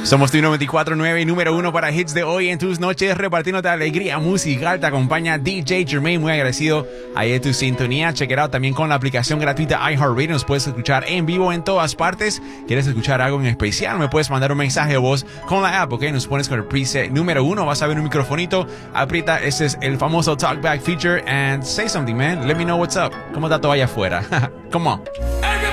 Somos tu 94.9 y número 1 para hits de hoy en tus noches, repartiéndote alegría musical. Te acompaña DJ Jermaine, muy agradecido ahí de tu sintonía. Check it out también con la aplicación gratuita iHeartRadio. Nos puedes escuchar en vivo en todas partes. ¿Quieres escuchar algo en especial? Me puedes mandar un mensaje de voz con la app, ¿ok? Nos pones con el preset número 1. Vas a ver un microfonito. Aprieta, ese es el famoso Talkback feature. And say something, man. Let me know what's up. ¿Cómo está todo allá afuera? Come on.